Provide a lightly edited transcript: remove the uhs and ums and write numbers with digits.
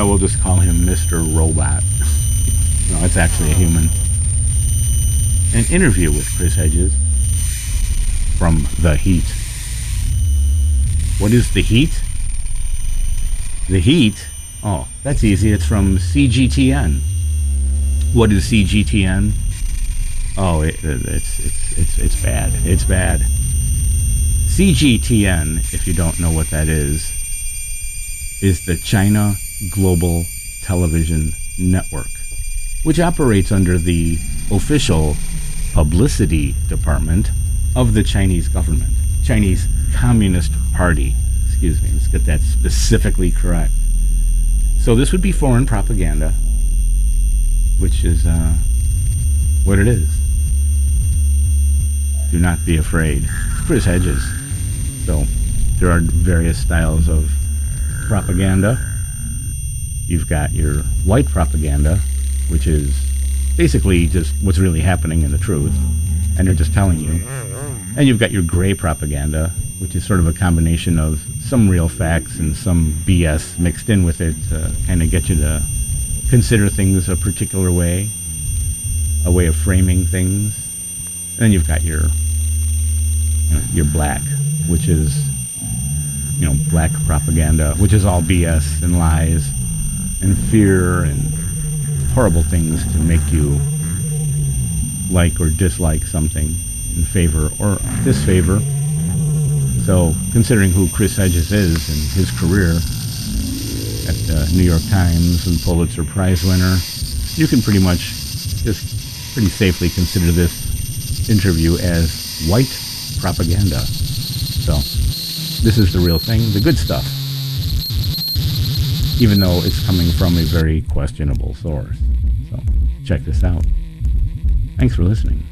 we'll just call him Mr. Robot. No, it's actually a human. An interview with Chris Hedges from The Heat. What is The Heat? The Heat? Oh, that's easy. It's from CGTN. What is CGTN? Oh, it's bad. It's bad. CGTN, if you don't know what that is the China Global Television Network, which operates under the official publicity department of the Chinese government. Chinese Communist Party. Excuse me, let's get that specifically correct. So this would be foreign propaganda, which is what it is. Do not be afraid. Chris Hedges. So there are various styles of propaganda. You've got your white propaganda, which is basically just what's really happening in the truth, and they're just telling you. And you've got your gray propaganda, which is sort of a combination of some real facts and some BS mixed in with it to kind of get you to consider things a particular way, a way of framing things. And then you've got your black, which is, black propaganda, which is all BS and lies and fear and horrible things to make you like or dislike something, in favor or disfavor. So, considering who Chris Hedges is and his career at the New York Times and Pulitzer Prize winner, you can pretty much just pretty safely consider this interview as white propaganda. So, this is the real thing, the good stuff, even though it's coming from a very questionable source. So, check this out. Thanks for listening.